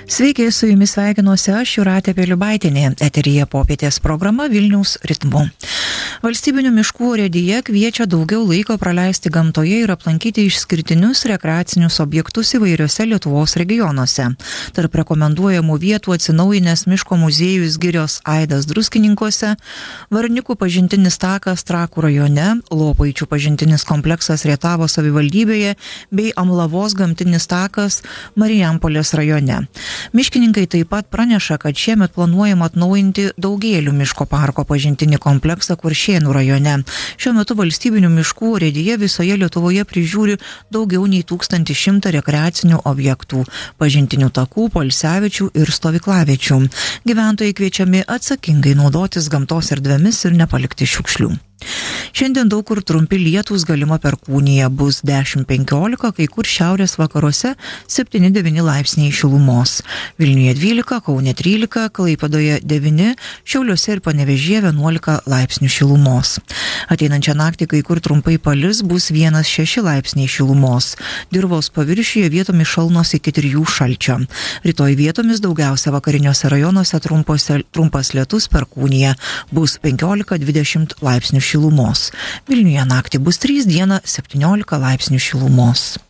Sveiki, su jumis sveikinuosi aš, Jūratė Peliubaitienė, eteryje popietės programa Vilniaus ritmu. Valstybinių miškų urėdija kviečia daugiau laiko praleisti gamtoje ir aplankyti išskirtinius rekreacinius objektus įvairiose Lietuvos regionuose. Tarp rekomenduojamų vietų atsinaujinęs miško muziejus Girios Aidas Druskininkuose, Varnikų pažintinis takas Trakų rajone, Lopaičių pažintinis kompleksas Rietavo savivaldybėje bei Amlavos gamtinis takas Marijampolės rajone. Miškininkai taip pat praneša, kad šiemet planuojama atnaujinti Daugėlių miško parko pažintinį kompleksą Kuršėnų rajone. Šiuo metu valstybinių miškų urėdija visoje Lietuvoje prižiūri daugiau nei 1100 rekreacinių objektų, pažintinių takų, poilsiaviečių ir stovyklaviečių. Gyventojai kviečiami atsakingai naudotis gamtos erdvėmis ir nepalikti šiukšlių. Šiandien daug kur trumpi lietūs, galima perkūnija, bus 10-15, kai kur šiaurės vakaruose 7-9 laipsniai šilumos. Vilniuje 12, Kaune 13, Klaipėdoje 9, Šiauliuose ir Panevėžyje 11 laipsnių šilumos. Ateinančią naktį kai kur trumpai palis, bus 1-6 laipsniai šilumos. Dirvos paviršiuje vietomis šalnos iki 3 šalčio. Rytoj vietomis daugiausia vakariniuose rajonuose trumpas lietus, perkūnija, bus 15-20 laipsnių šilumos. Vilniuje naktį bus 3, dieną 17 laipsnių šilumos.